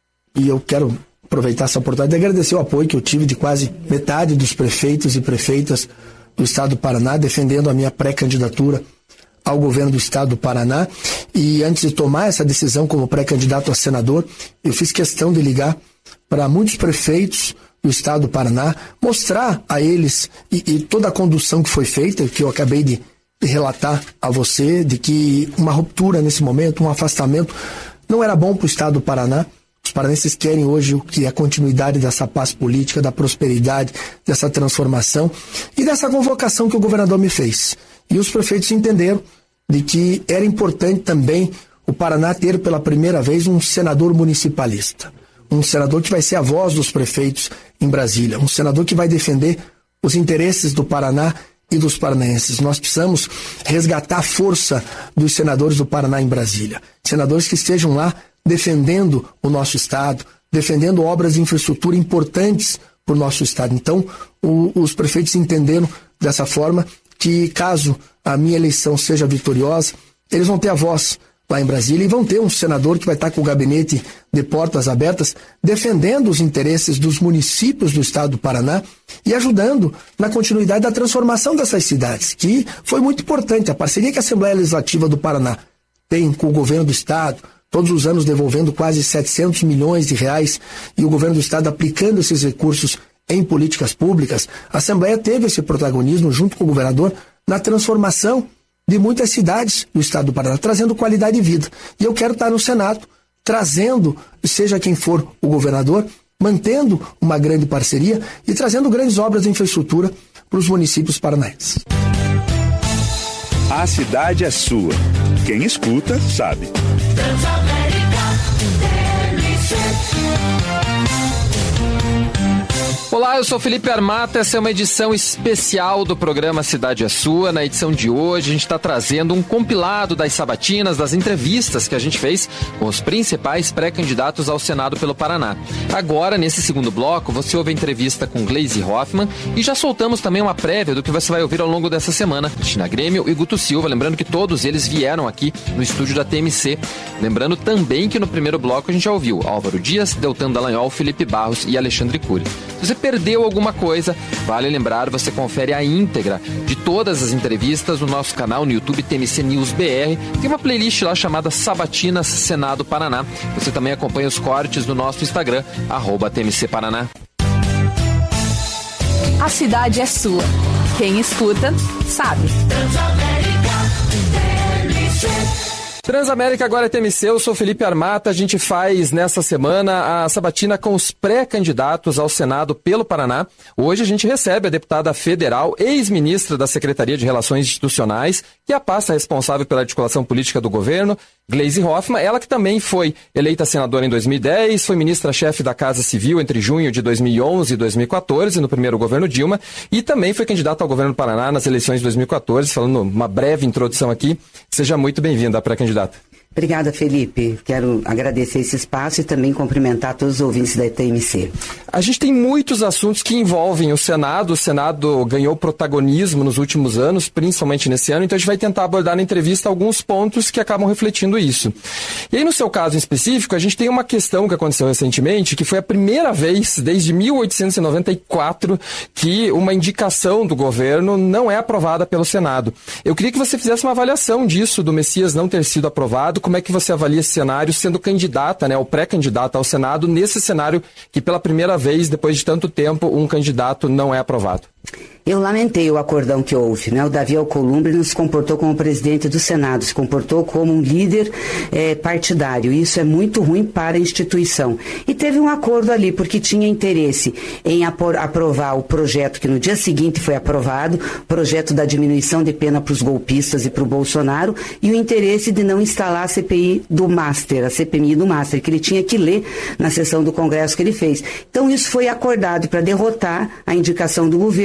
E eu quero aproveitar essa oportunidade de agradecer o apoio que eu tive de quase metade dos prefeitos e prefeitas do estado do Paraná, defendendo a minha pré-candidatura ao governo do estado do Paraná. E antes de tomar essa decisão como pré-candidato a senador, eu fiz questão de ligar para muitos prefeitos do estado do Paraná, mostrar a eles e, e toda a condução que foi feita, que eu acabei de relatar a você, de que uma ruptura nesse momento, um afastamento, não era bom para o estado do Paraná. Os paranenses querem hoje o que é a continuidade dessa paz política, da prosperidade, dessa transformação e dessa convocação que o governador me fez. E os prefeitos entenderam de que era importante também o Paraná ter pela primeira vez um senador municipalista. Um senador que vai ser a voz dos prefeitos em Brasília. Um senador que vai defender os interesses do Paraná e dos paranaenses. Nós precisamos resgatar a força dos senadores do Paraná em Brasília. Senadores que estejam lá defendendo o nosso estado, defendendo obras de infraestrutura importantes para o nosso estado. Então, o, os prefeitos entenderam dessa forma que, caso a minha eleição seja vitoriosa, eles vão ter a voz lá em Brasília e vão ter um senador que vai estar com o gabinete de portas abertas, defendendo os interesses dos municípios do estado do Paraná e ajudando na continuidade da transformação dessas cidades, que foi muito importante. A parceria que a Assembleia Legislativa do Paraná tem com o governo do estado, todos os anos devolvendo quase setecentos milhões de reais e o governo do estado aplicando esses recursos em políticas públicas, a Assembleia teve esse protagonismo junto com o governador na transformação de muitas cidades do estado do Paraná, trazendo qualidade de vida. E eu quero estar no Senado, trazendo, seja quem for o governador, mantendo uma grande parceria e trazendo grandes obras de infraestrutura para os municípios paranaenses. A cidade é sua. Quem escuta, sabe. Olá, eu sou Felipe Armata, essa é uma edição especial do programa Cidade é Sua. Na edição de hoje a gente está trazendo um compilado das sabatinas, das entrevistas que a gente fez com os principais pré-candidatos ao Senado pelo Paraná. Agora, nesse segundo bloco, você ouve a entrevista com Gleisi Hoffmann e já soltamos também uma prévia do que você vai ouvir ao longo dessa semana. Cristina Grêmio e Guto Silva, lembrando que todos eles vieram aqui no estúdio da T M C. Lembrando também que no primeiro bloco a gente já ouviu Álvaro Dias, Deltan Dallagnol, Felipe Barros e Alexandre Cury. Se você perdeu alguma coisa, vale lembrar, você confere a íntegra de todas as entrevistas no nosso canal no YouTube T M C News B R. Tem uma playlist lá chamada Sabatinas Senado Paraná. Você também acompanha os cortes no nosso Instagram, arroba T M C Paraná. A cidade é sua. Quem escuta, sabe. Transamérica agora é T M C, eu sou Felipe Armata. A gente faz nessa semana a sabatina com os pré-candidatos ao Senado pelo Paraná. Hoje a gente recebe a deputada federal, ex-ministra da Secretaria de Relações Institucionais, que é a pasta responsável pela articulação política do governo, Gleisi Hoffmann, ela que também foi eleita senadora em dois mil e dez, foi ministra-chefe da Casa Civil entre junho de dois mil e onze e dois mil e quatorze, no primeiro governo Dilma, e também foi candidata ao governo do Paraná nas eleições de dois mil e quatorze, falando uma breve introdução aqui. Seja muito bem-vinda, pré-candidata. Obrigada, Felipe. Quero agradecer esse espaço e também cumprimentar todos os ouvintes da T M C. A gente tem muitos assuntos que envolvem o Senado. O Senado ganhou protagonismo nos últimos anos, principalmente nesse ano, então a gente vai tentar abordar na entrevista alguns pontos que acabam refletindo isso. E aí, no seu caso em específico, a gente tem uma questão que aconteceu recentemente, que foi a primeira vez desde mil oitocentos e noventa e quatro que uma indicação do governo não é aprovada pelo Senado. Eu queria que você fizesse uma avaliação disso, do Messias não ter sido aprovado. Como é que você avalia esse cenário sendo candidata, né, ou pré-candidata ao Senado, nesse cenário que pela primeira vez, depois de tanto tempo, um candidato não é aprovado? Eu lamentei o acordão que houve, né? O Davi Alcolumbre não se comportou como presidente do Senado, se comportou como um líder eh, partidário. Isso é muito ruim para a instituição. E teve um acordo ali, porque tinha interesse em apor, aprovar o projeto que no dia seguinte foi aprovado, projeto da diminuição de pena para os golpistas e para o Bolsonaro, e o interesse de não instalar a C P I do Master, a C P M I do Master, que ele tinha que ler na sessão do Congresso que ele fez. Então isso foi acordado para derrotar a indicação do governo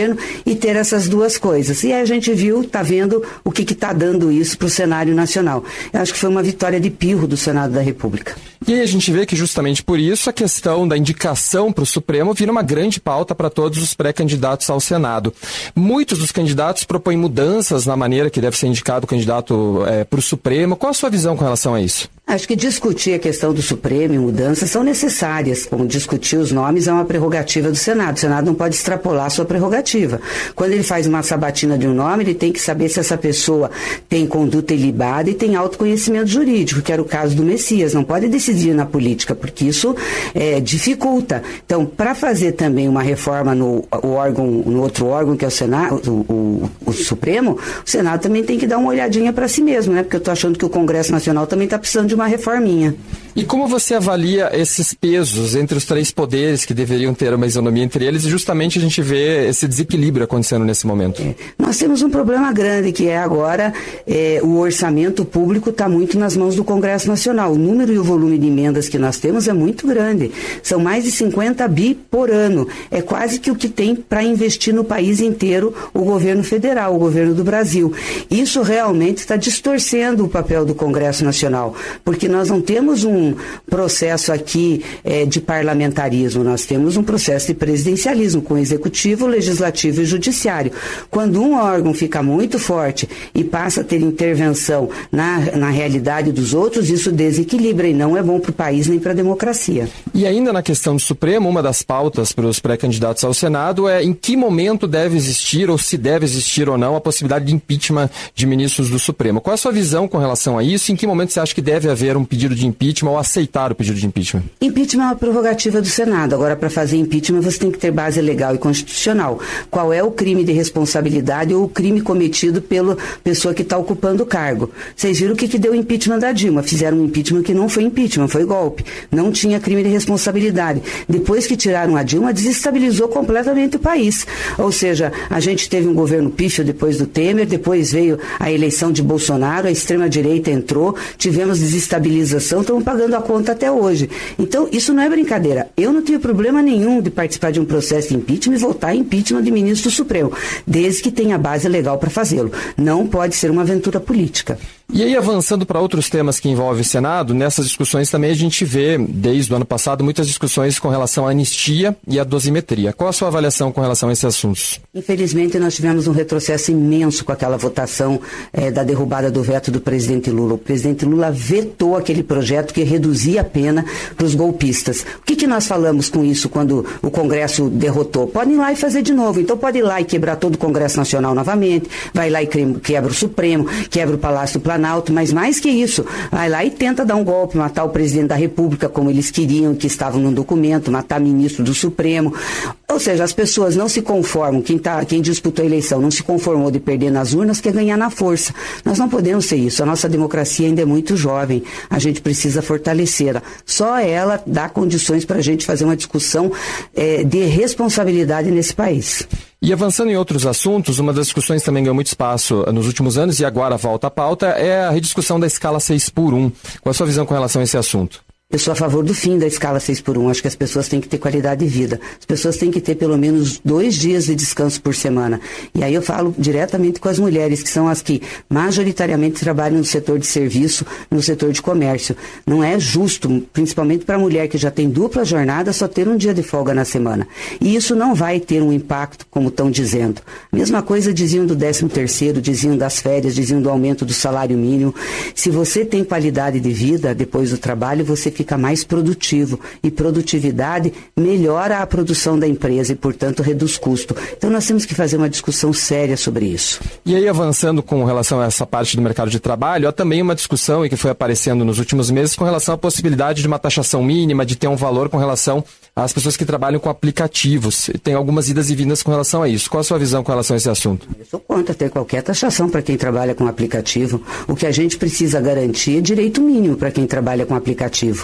e ter essas duas coisas. E aí a gente viu, está vendo o que está dando isso para o cenário nacional. Eu acho que foi uma vitória de pirro do Senado da República. E aí a gente vê que justamente por isso a questão da indicação para o Supremo vira uma grande pauta para todos os pré-candidatos ao Senado. Muitos dos candidatos propõem mudanças na maneira que deve ser indicado o candidato é, para o Supremo. Qual a sua visão com relação a isso? Acho que discutir a questão do Supremo e mudanças são necessárias, como discutir os nomes é uma prerrogativa do Senado. O Senado não pode extrapolar a sua prerrogativa. Quando ele faz uma sabatina de um nome, ele tem que saber se essa pessoa tem conduta ilibada e tem autoconhecimento jurídico, que era o caso do Messias. Não pode decidir na política, porque isso é, dificulta. Então, para fazer também uma reforma no, o órgão, no outro órgão, que é o Senado, o, o, o Supremo, o Senado também tem que dar uma olhadinha para si mesmo, né? Porque eu estou achando que o Congresso Nacional também está precisando de uma reforminha. E como você avalia esses pesos entre os três poderes que deveriam ter uma isonomia entre eles e justamente a gente vê esse desequilíbrio acontecendo nesse momento? É, nós temos um problema grande que é agora é, o orçamento público está muito nas mãos do Congresso Nacional. O número e o volume de emendas que nós temos é muito grande. São mais de cinquenta bi por ano. É quase que o que tem para investir no país inteiro o governo federal, o governo do Brasil. Isso realmente está distorcendo o papel do Congresso Nacional, porque nós não temos um processo aqui é, de parlamentarismo, nós temos um processo de presidencialismo com executivo, legislativo e judiciário. Quando um órgão fica muito forte e passa a ter intervenção na, na realidade dos outros, isso desequilibra e não é bom para o país nem para a democracia. E ainda na questão do Supremo, uma das pautas para os pré-candidatos ao Senado é em que momento deve existir ou se deve existir ou não a possibilidade de impeachment de ministros do Supremo. Qual é a sua visão com relação a isso? Em que momento você acha que deve haver um pedido de impeachment ou aceitar o pedido de impeachment? Impeachment é uma prerrogativa do Senado. Agora, para fazer impeachment, você tem que ter base legal e constitucional. Qual é o crime de responsabilidade ou o crime cometido pela pessoa que está ocupando o cargo? Vocês viram o que, que deu o impeachment da Dilma? Fizeram um impeachment que não foi impeachment, foi golpe. Não tinha crime de responsabilidade. Depois que tiraram a Dilma, desestabilizou completamente o país. Ou seja, a gente teve um governo pífio depois do Temer, depois veio a eleição de Bolsonaro, a extrema-direita entrou, tivemos desestabilização, estamos pagando a conta até hoje. Então, isso não é brincadeira. Eu não tenho problema nenhum de participar de um processo de impeachment e votar em impeachment de ministro do Supremo, desde que tenha base legal para fazê-lo. Não pode ser uma aventura política. E aí, avançando para outros temas que envolvem o Senado, nessas discussões também a gente vê, desde o ano passado, muitas discussões com relação à anistia e à dosimetria. Qual a sua avaliação com relação a esses assuntos? Infelizmente, nós tivemos um retrocesso imenso com aquela votação eh, da derrubada do veto do presidente Lula. O presidente Lula vetou aquele projeto que reduzia a pena para os golpistas. O que, que nós falamos com isso quando o Congresso derrotou? Podem ir lá e fazer de novo. Então pode ir lá e quebrar todo o Congresso Nacional novamente, vai lá e quebra o Supremo, quebra o Palácio do Planalto, mas mais que isso, vai lá e tenta dar um golpe, matar o presidente da República como eles queriam, que estavam no documento, matar ministro do Supremo. Ou seja, as pessoas não se conformam, quem, tá, quem disputou a eleição não se conformou de perder nas urnas, quer ganhar na força. Nós não podemos ser isso, a nossa democracia ainda é muito jovem, a gente precisa fortalecê-la. Só ela dá condições para a gente fazer uma discussão é, de responsabilidade nesse país. E avançando em outros assuntos, uma das discussões também ganhou muito espaço nos últimos anos e agora volta à pauta, é a rediscussão da escala seis por um. Qual a sua visão com relação a esse assunto? Eu sou a favor do fim da escala seis por um. Acho que as pessoas têm que ter qualidade de vida. As pessoas têm que ter pelo menos dois dias de descanso por semana. E aí eu falo diretamente com as mulheres, que são as que majoritariamente trabalham no setor de serviço, no setor de comércio. Não é justo, principalmente para a mulher que já tem dupla jornada, só ter um dia de folga na semana. E isso não vai ter um impacto, como estão dizendo. A mesma coisa diziam do décimo terceiro, diziam das férias, diziam do aumento do salário mínimo. Se você tem qualidade de vida depois do trabalho, você fica mais produtivo, e produtividade melhora a produção da empresa e, portanto, reduz custo. Então nós temos que fazer uma discussão séria sobre isso. E aí, avançando com relação a essa parte do mercado de trabalho, há também uma discussão e que foi aparecendo nos últimos meses com relação à possibilidade de uma taxação mínima, de ter um valor com relação às pessoas que trabalham com aplicativos. Tem algumas idas e vindas com relação a isso. Qual a sua visão com relação a esse assunto? Eu sou contra ter qualquer taxação para quem trabalha com aplicativo. O que a gente precisa garantir é direito mínimo para quem trabalha com aplicativo.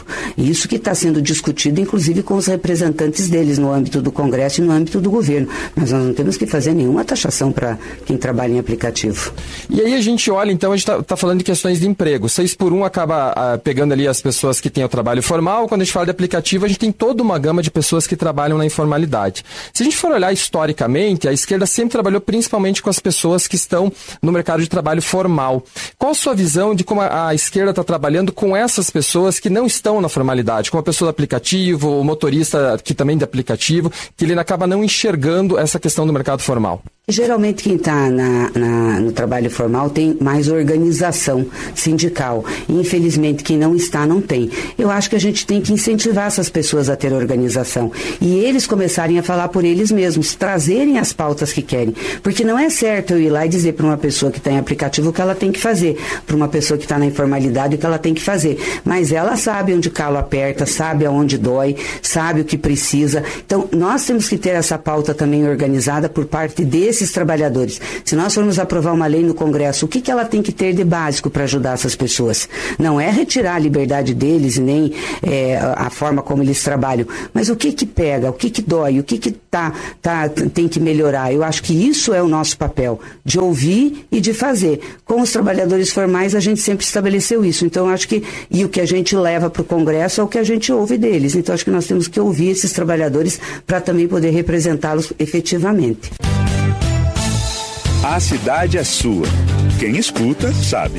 aplicativo. Isso que está sendo discutido, inclusive com os representantes deles no âmbito do Congresso e no âmbito do governo. Mas nós não temos que fazer nenhuma taxação para quem trabalha em aplicativo. E aí a gente olha, então, a gente está tá falando de questões de emprego. Seis por um acaba ah, pegando ali as pessoas que têm o trabalho formal. Quando a gente fala de aplicativo, a gente tem toda uma gama de pessoas que trabalham na informalidade. Se a gente for olhar historicamente, a esquerda sempre trabalhou principalmente com as pessoas que estão no mercado de trabalho formal. Qual a sua visão de como a, a esquerda está trabalhando com essas pessoas que não estão na formalidade, como a pessoa do aplicativo, o motorista que também de aplicativo, que ele acaba não enxergando essa questão do mercado formal? Geralmente quem está na, na, no trabalho formal tem mais organização sindical. Infelizmente quem não está, não tem. Eu acho que a gente tem que incentivar essas pessoas a ter organização. E eles começarem a falar por eles mesmos, trazerem as pautas que querem. Porque não é certo eu ir lá e dizer para uma pessoa que está em aplicativo o que ela tem que fazer, para uma pessoa que está na informalidade o que ela tem que fazer. Mas ela sabe onde o calo aperta, sabe aonde dói, sabe o que precisa. Então nós temos que ter essa pauta também organizada por parte desses esses trabalhadores. Se nós formos aprovar uma lei no Congresso, o que, que ela tem que ter de básico para ajudar essas pessoas? Não é retirar a liberdade deles, nem é, a forma como eles trabalham, mas o que que pega, o que que dói, o que que tá, tá, tem que melhorar. Eu acho que isso é o nosso papel, de ouvir e de fazer. Com os trabalhadores formais, a gente sempre estabeleceu isso. Então, eu acho que, e o que a gente leva para o Congresso é o que a gente ouve deles. Então, acho que nós temos que ouvir esses trabalhadores para também poder representá-los efetivamente. A cidade é sua. Quem escuta, sabe.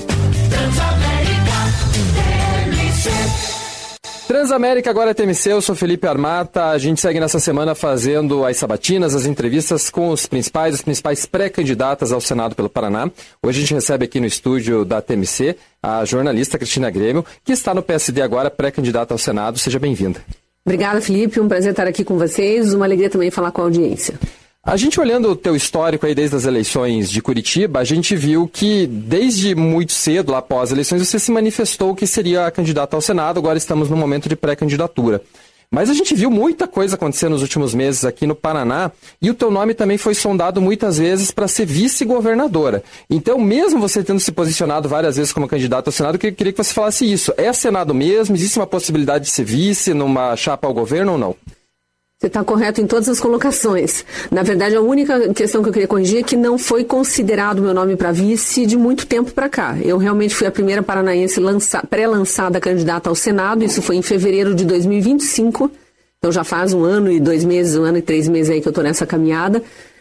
Transamérica, agora é T M C, eu sou Felipe Armata. A gente segue nessa semana fazendo as sabatinas, as entrevistas com os principais, as principais pré-candidatas ao Senado pelo Paraná. Hoje a gente recebe aqui no estúdio da T M C a jornalista Cristina Grêmio, que está no P S D agora, pré-candidata ao Senado. Seja bem-vinda. Obrigada, Felipe. Um prazer estar aqui com vocês. Uma alegria também falar com a audiência. A gente olhando o teu histórico aí desde as eleições de Curitiba, a gente viu que desde muito cedo, lá após as eleições, você se manifestou que seria candidata ao Senado, agora estamos no momento de pré-candidatura. Mas a gente viu muita coisa acontecer nos últimos meses aqui no Paraná e o teu nome também foi sondado muitas vezes para ser vice-governadora. Então, mesmo você tendo se posicionado várias vezes como candidata ao Senado, eu queria que você falasse isso. É Senado mesmo? Existe uma possibilidade de ser vice numa chapa ao governo ou não? Você está correto em todas as colocações. Na verdade, a única questão que eu queria corrigir é que não foi considerado meu nome para vice de muito tempo para cá. Eu realmente fui a primeira paranaense lança, pré-lançada candidata ao Senado, isso foi em fevereiro de dois mil e vinte e cinco, então já faz um ano e dois meses, um ano e três meses aí que eu estou nessa caminhada.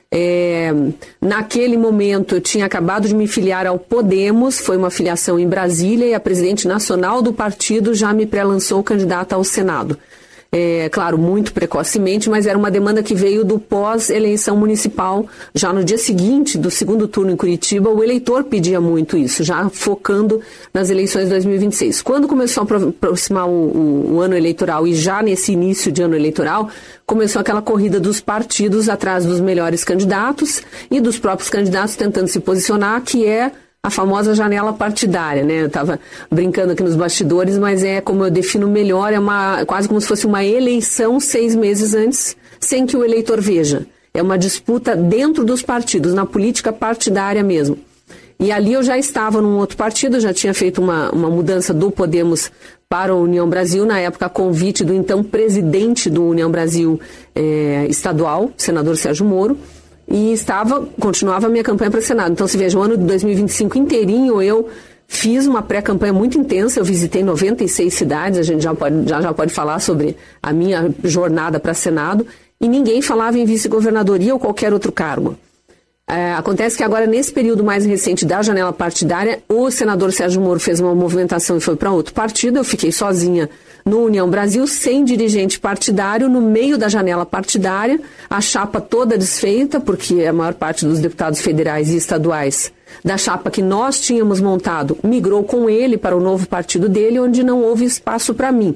É, naquele momento eu tinha acabado de me filiar ao Podemos, foi uma filiação em Brasília e a presidente nacional do partido já me pré-lançou candidata ao Senado. É, claro, muito precocemente, mas era uma demanda que veio do pós-eleição municipal. Já no dia seguinte do segundo turno em Curitiba, o eleitor pedia muito isso, já focando nas eleições de dois mil e vinte e seis. Quando começou a aproximar o, o, o ano eleitoral e já nesse início de ano eleitoral, começou aquela corrida dos partidos atrás dos melhores candidatos e dos próprios candidatos tentando se posicionar, que é a famosa janela partidária, né? Eu estava brincando aqui nos bastidores, mas é como eu defino melhor, é uma, quase como se fosse uma eleição seis meses antes, sem que o eleitor veja. É uma disputa dentro dos partidos, na política partidária mesmo. E ali eu já estava num outro partido, já tinha feito uma, uma mudança do Podemos para a União Brasil, na época a convite do então presidente do União Brasil eh, estadual, senador Sérgio Moro, e estava, continuava a minha campanha para Senado. Então, se veja, o ano de dois mil e vinte e cinco inteirinho, eu fiz uma pré-campanha muito intensa, eu visitei noventa e seis cidades, a gente já pode, já, já pode falar sobre a minha jornada para Senado, e ninguém falava em vice-governadoria ou qualquer outro cargo. É, acontece que agora, nesse período mais recente da janela partidária, o senador Sérgio Moro fez uma movimentação e foi para outro partido, eu fiquei sozinha no União Brasil, sem dirigente partidário, no meio da janela partidária, a chapa toda desfeita, porque a maior parte dos deputados federais e estaduais da chapa que nós tínhamos montado migrou com ele para o novo partido dele, onde não houve espaço para mim.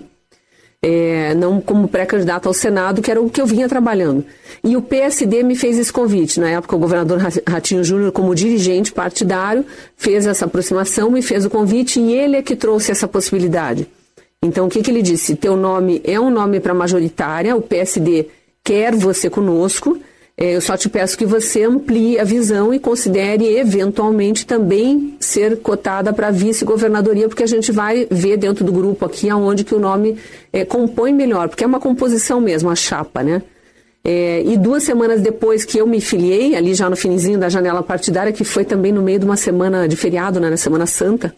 É, não como pré-candidato ao Senado, que era o que eu vinha trabalhando. E o P S D me fez esse convite. Na época, o governador Ratinho Júnior, como dirigente partidário, fez essa aproximação, me fez o convite e ele é que trouxe essa possibilidade. Então, o que, que ele disse? Teu nome é um nome para majoritária, o P S D quer você conosco, Eu só te peço que você amplie a visão e considere eventualmente também ser cotada para vice-governadoria, porque a gente vai ver dentro do grupo aqui aonde que o nome é, compõe melhor, porque é uma composição mesmo, a chapa, né? É, e duas semanas depois que eu me filiei, ali já no finzinho da janela partidária, que foi também no meio de uma semana de feriado, né, na Semana Santa,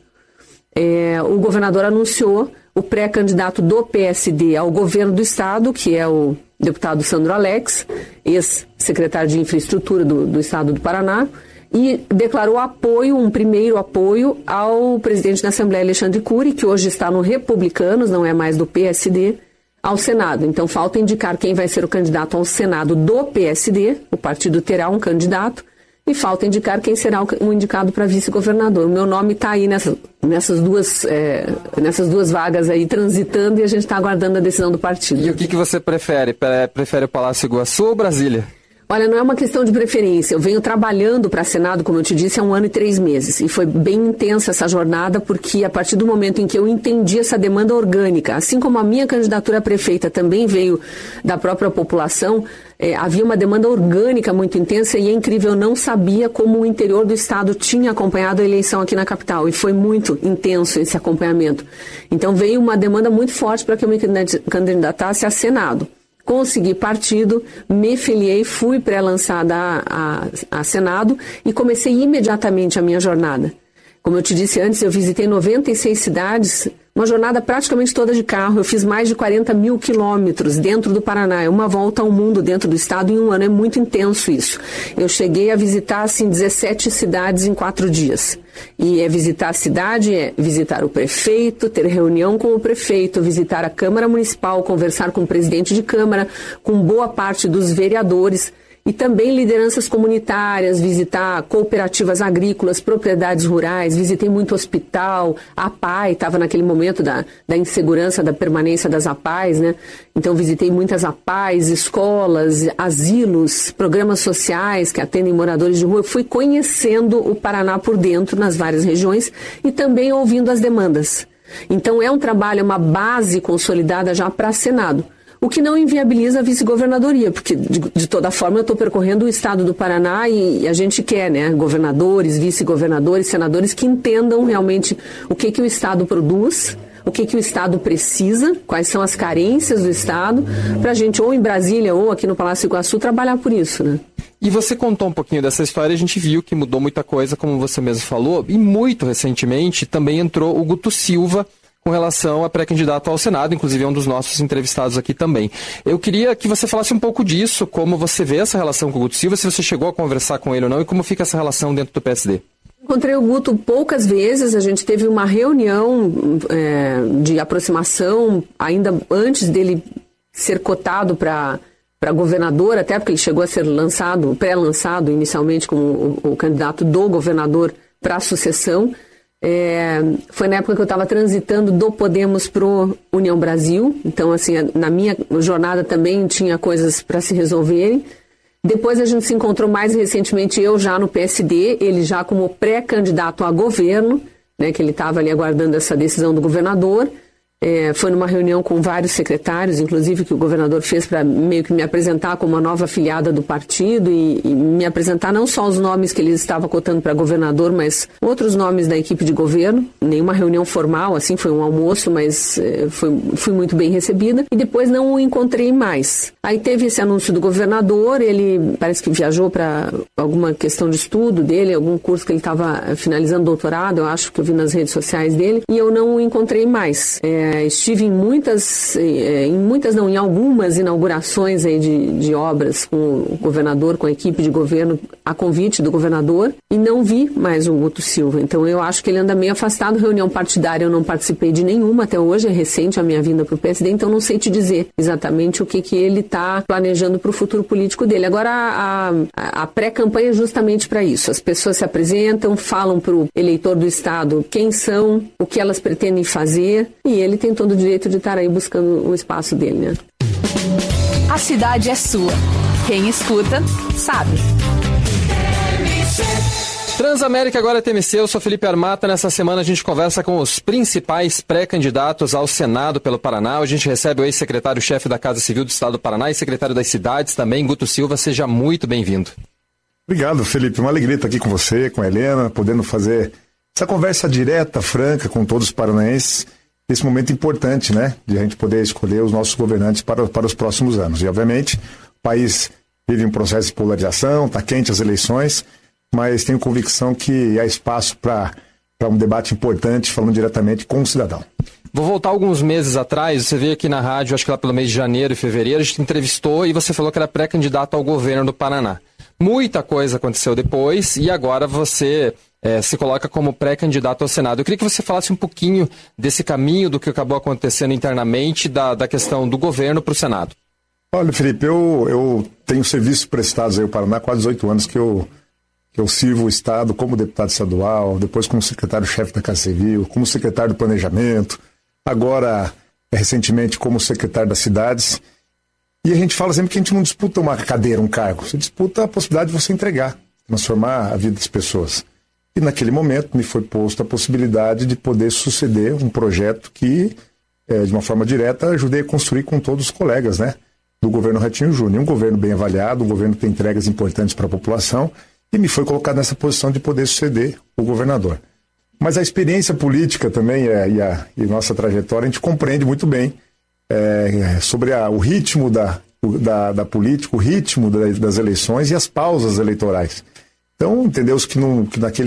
é, o governador anunciou o pré-candidato do P S D ao governo do estado, que é o deputado Sandro Alex, ex-secretário de Infraestrutura do, do estado do Paraná, e declarou apoio, um primeiro apoio ao presidente da Assembleia, Alexandre Cury, que hoje está no Republicanos, não é mais do P S D, ao Senado. Então falta indicar quem vai ser o candidato ao Senado do P S D, o partido terá um candidato, e falta indicar quem será o indicado para vice-governador. O meu nome está aí nessa, nessas, duas, é, nessas duas vagas aí transitando, e a gente está aguardando a decisão do partido. E o que, que você prefere? Prefere o Palácio Iguaçu ou Brasília? Olha, não é uma questão de preferência. Eu venho trabalhando para Senado, como eu te disse, há um ano e três meses. E foi bem intensa essa jornada, porque a partir do momento em que eu entendi essa demanda orgânica, assim como a minha candidatura a prefeita também veio da própria população, é, havia uma demanda orgânica muito intensa, e é incrível, eu não sabia como o interior do estado tinha acompanhado a eleição aqui na capital. E foi muito intenso esse acompanhamento. Então veio uma demanda muito forte para que eu me candidatasse a Senado. Consegui partido, me filiei, fui pré-lançada a, a, a Senado e comecei imediatamente a minha jornada. Como eu te disse antes, eu visitei noventa e seis cidades, uma jornada praticamente toda de carro. Eu fiz mais de quarenta mil quilômetros dentro do Paraná. É uma volta ao mundo dentro do estado em um ano. É muito intenso isso. Eu cheguei a visitar, assim, dezessete cidades em quatro dias. E é visitar a cidade, é visitar o prefeito, ter reunião com o prefeito, visitar a Câmara Municipal, conversar com o presidente de Câmara, com boa parte dos vereadores, e também lideranças comunitárias, visitar cooperativas agrícolas, propriedades rurais, visitei muito hospital, a P A I, estava naquele momento da, da insegurança da permanência das A P A Is, né? Então visitei muitas A P A Is, escolas, asilos, programas sociais que atendem moradores de rua. Eu fui conhecendo o Paraná por dentro, nas várias regiões, e também ouvindo as demandas. Então é um trabalho, uma base consolidada já para Senado. O que não inviabiliza a vice-governadoria, porque de, de toda forma eu estou percorrendo o estado do Paraná e, e a gente quer, né, governadores, vice-governadores, senadores que entendam realmente o que, que o estado produz, o que, que o estado precisa, quais são as carências do estado, para a gente ou em Brasília ou aqui no Palácio Iguaçu trabalhar por isso, né? E você contou um pouquinho dessa história, a gente viu que mudou muita coisa, como você mesmo falou, e muito recentemente também entrou o Guto Silva com relação a pré-candidato ao Senado, inclusive é um dos nossos entrevistados aqui também. Eu queria que você falasse um pouco disso, como você vê essa relação com o Guto Silva, se você chegou a conversar com ele ou não, e como fica essa relação dentro do P S D. Encontrei o Guto poucas vezes, a gente teve uma reunião é, de aproximação ainda antes dele ser cotado para para governador, até porque ele chegou a ser lançado, pré-lançado inicialmente como o, o candidato do governador para a sucessão. É, foi na época que eu estava transitando do Podemos pro União Brasil, então assim, na minha jornada também tinha coisas para se resolverem. Depois a gente se encontrou mais recentemente, eu já no P S D, ele já como pré-candidato a governo, né, que ele estava ali aguardando essa decisão do governador. É, foi numa reunião com vários secretários, inclusive que o governador fez para meio que me apresentar como uma nova afiliada do partido e, e me apresentar não só os nomes que ele estava cotando para governador, mas outros nomes da equipe de governo. Nenhuma reunião formal, assim, foi um almoço, mas é, foi, fui muito bem recebida. E depois não o encontrei mais. Aí teve esse anúncio do governador, ele parece que viajou para alguma questão de estudo dele, algum curso que ele estava finalizando doutorado, eu acho que eu vi nas redes sociais dele, e eu não o encontrei mais. É, estive em muitas, em muitas não, em algumas inaugurações aí de, de obras com o governador, com a equipe de governo, a convite do governador, e não vi mais o Guto Silva. Então eu acho que ele anda meio afastado. Reunião partidária eu não participei de nenhuma até hoje, é recente a minha vinda para o P S D, então não sei te dizer exatamente o que, que ele está planejando para o futuro político dele. Agora a, a, a pré-campanha é justamente para isso. As pessoas se apresentam, falam para o eleitor do estado quem são, o que elas pretendem fazer, e ele tem todo o direito de estar aí buscando o espaço dele, né? A cidade é sua. Quem escuta, sabe. Transamérica agora é T M C, eu sou Felipe Armata. Nessa semana a gente conversa com os principais pré-candidatos ao Senado pelo Paraná. A gente recebe o ex-secretário-chefe da Casa Civil do Estado do Paraná e secretário das Cidades também, Guto Silva. Seja muito bem-vindo. Obrigado, Felipe. Uma alegria estar aqui com você, com a Helena, podendo fazer essa conversa direta, franca com todos os paranaenses. Esse momento importante, né, de a gente poder escolher os nossos governantes para, para os próximos anos. E, obviamente, o país vive um processo de polarização, está quente as eleições, mas tenho convicção que há espaço para um debate importante, falando diretamente com o cidadão. Vou voltar alguns meses atrás, você veio aqui na rádio, acho que lá pelo mês de janeiro e fevereiro, a gente entrevistou e você falou que era pré-candidato ao governo do Paraná. Muita coisa aconteceu depois e agora você é, se coloca como pré-candidato ao Senado. Eu queria que você falasse um pouquinho desse caminho, do que acabou acontecendo internamente, da, da questão do governo para o Senado. Olha, Felipe, eu, eu tenho serviços prestados aí ao Paraná há quase dezoito anos que eu... Eu sirvo o Estado como deputado estadual, depois como secretário-chefe da Casa Civil, como secretário do Planejamento, agora, recentemente, como secretário das Cidades. E a gente fala sempre que a gente não disputa uma cadeira, um cargo, você disputa a possibilidade de você entregar, transformar a vida das pessoas. E naquele momento me foi posta a possibilidade de poder suceder um projeto que, é, de uma forma direta, ajudei a construir com todos os colegas, né, do governo Ratinho Júnior. Um governo bem avaliado, um governo que tem entregas importantes para a população, e me foi colocado nessa posição de poder suceder o governador. Mas a experiência política também é, e, a, e nossa trajetória, a gente compreende muito bem é, sobre a, o ritmo da, da, da política, o ritmo da, das eleições e as pausas eleitorais. Então, entendeu-se que, num, que naquele